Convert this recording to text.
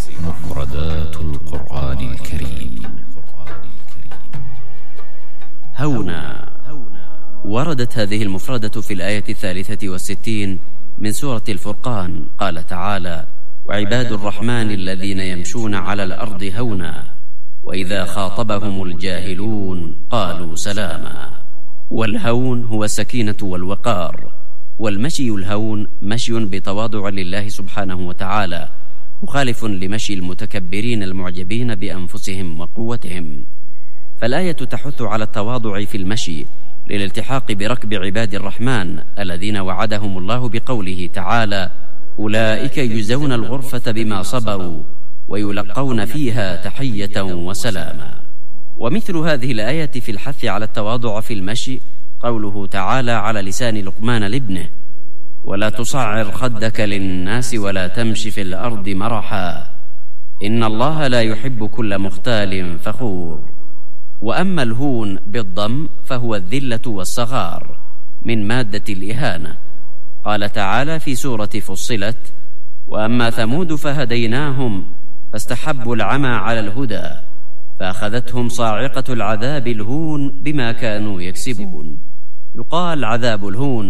مفردات القرآن الكريم. هونا. وردت هذه المفردة في الآية 63 من سورة الفرقان. قال تعالى: وعباد الرحمن الذين يمشون على الأرض هونا وإذا خاطبهم الجاهلون قالوا سلاما. والهون هو السكينة والوقار، والمشي الهون مشي بتواضع لله سبحانه وتعالى، مخالف لمشي المتكبرين المعجبين بأنفسهم وقوتهم. فالآية تحث على التواضع في المشي للالتحاق بركب عباد الرحمن الذين وعدهم الله بقوله تعالى: أولئك يجزون الغرفة بما صبروا ويلقون فيها تحية وسلاما. ومثل هذه الآية في الحث على التواضع في المشي قوله تعالى على لسان لقمان لابنه: ولا تصعر خدك للناس ولا تمش في الأرض مرحا إن الله لا يحب كل مختال فخور. وأما الهون بالضم فهو الذلة والصغار من مادة الإهانة. قال تعالى في سورة فصلت: وأما ثمود فهديناهم فاستحبوا العمى على الهدى فأخذتهم صاعقة العذاب الهون بما كانوا يكسبون. يقال عذاب الهون